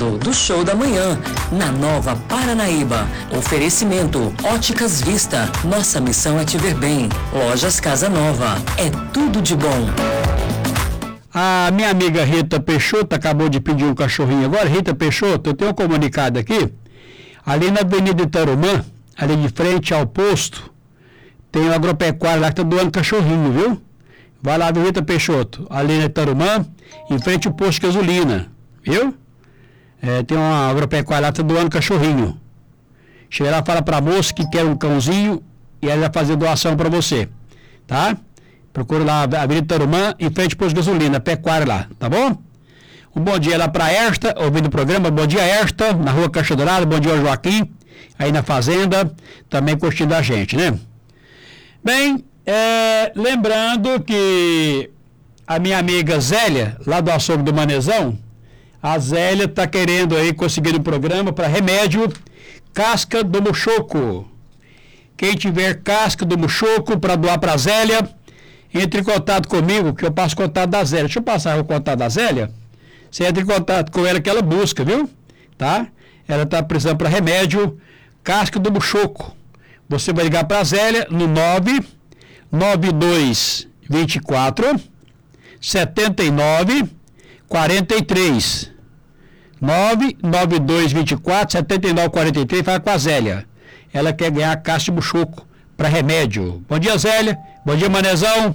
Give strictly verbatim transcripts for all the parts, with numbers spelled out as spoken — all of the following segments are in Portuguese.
participando do Show da Manhã, na Nova Paranaíba. Oferecimento Óticas Vista. Nossa missão é te ver bem. Lojas Casa Nova. É tudo de bom. A minha amiga Rita Peixoto acabou de pedir um cachorrinho agora. Rita Peixoto, eu tenho um comunicado aqui. Ali na Avenida Itarumã, ali de frente ao posto, tem um agropecuário lá que está doando cachorrinho, viu? Vai lá, viu, Rita Peixoto? Ali na Itarumã, em frente ao posto de gasolina, viu? É, tem uma agropecuária lá que está doando cachorrinho. Chega lá e fala para a moça que quer um cãozinho e ela vai fazer doação para você, tá? Procura lá a Avenida Itarumã, em frente ao posto de gasolina, pecuária lá, tá bom? Um bom dia lá para Ersta, ouvindo o programa. Bom dia, Ersta, na rua Caixa Dourada. Bom dia, Joaquim, aí na fazenda, também curtindo a gente, né? Bem, é, lembrando que a minha amiga Zélia, lá do açougue do Manezão, a Zélia está querendo aí conseguir um programa para remédio casca do muxoco. Quem tiver casca do muxoco para doar para a Zélia, entre em contato comigo, que eu passo contato da Zélia. Deixa eu passar o contato da Zélia. Você entra em contato com ela que ela busca, viu? Tá? Ela está precisando para remédio casca do muxoco. Você vai ligar para a Zélia no nove nove dois dois quatro sete nove quatro três. nove nove dois dois quatro sete nove quatro três. Fala com a Zélia. Ela quer ganhar casca de muxoco para remédio. Bom dia, Zélia. Bom dia, Manezão.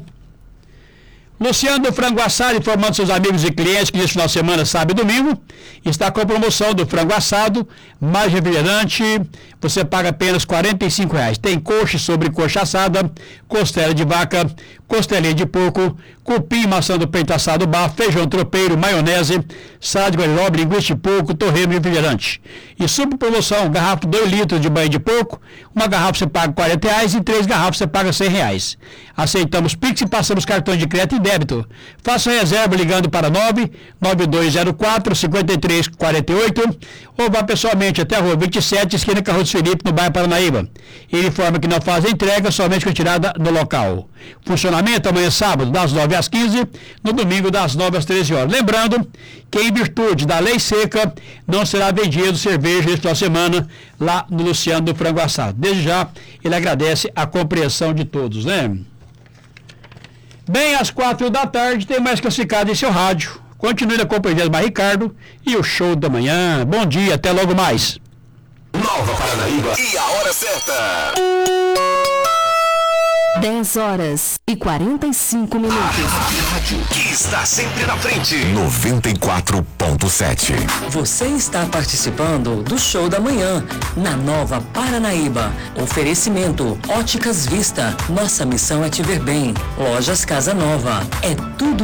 Luciano do Frango Assado, informando seus amigos e clientes que neste final de semana, sábado e domingo, está com a promoção do frango assado, mais refrigerante, você paga apenas quarenta e cinco reais. Tem coxa sobre coxa assada, costela de vaca, costelinha de porco, cupim, maçã do peito assado bafo, feijão tropeiro, maionese, salada de guariroba, linguiça de porco, torresmo e refrigerante. E super promoção, garrafa de dois litros de banho de porco, uma garrafa você paga quarenta reais e três garrafas você paga cem reais. Aceitamos Pix e passamos cartões de crédito e débito. Faça reserva ligando para nove nove dois zero quatro cinco três quatro oito ou vá pessoalmente até a rua vinte e sete, esquina Carroço Felipe, no bairro Paranaíba. Ele informa que não faz a entrega, somente retirada no local. Funcionamento amanhã sábado, das nove às quinze, no domingo das nove às treze horas. Lembrando que, em virtude da lei seca, não será vendido cerveja neste final de semana lá no Luciano do Frango Assado. Desde já, ele agradece a compreensão de todos, né? Bem, às quatro da tarde, tem mais classificado em seu rádio. Continue na companhia de Ricardo e o Show da Manhã. Bom dia, até logo mais. Nova Paranaíba e a hora certa. dez horas e quarenta e cinco minutos. A rádio que está sempre na frente. noventa e quatro ponto sete. Você está participando do Show da Manhã, na Nova Paranaíba. Oferecimento Óticas Vista. Nossa missão é te ver bem. Lojas Casa Nova. É tudo